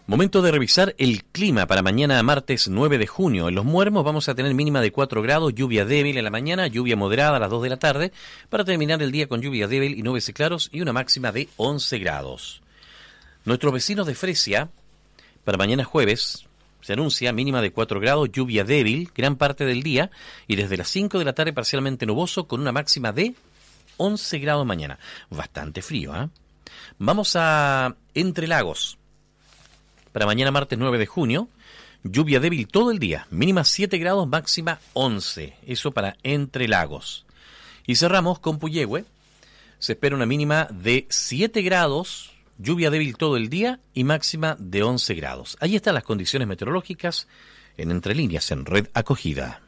Momento de revisar el clima para mañana martes 9 de junio. En Los Muermos vamos a tener mínima de 4 grados, lluvia débil en la mañana, lluvia moderada a las 2 de la tarde, para terminar el día con lluvia débil y nubes y claros y una máxima de 11 grados. Nuestros vecinos de Fresia, para mañana jueves, se anuncia mínima de 4 grados, lluvia débil gran parte del día y desde las 5 de la tarde parcialmente nuboso con una máxima de 11 grados mañana. Bastante frío, ¿eh? Vamos a Entre Lagos. Para mañana martes 9 de junio, lluvia débil todo el día, mínima 7 grados, máxima 11. Eso para Entre Lagos. Y cerramos con Puyehue. Se espera una mínima de 7 grados, lluvia débil todo el día y máxima de 11 grados. Ahí están las condiciones meteorológicas en Entre Líneas en Red Acogida.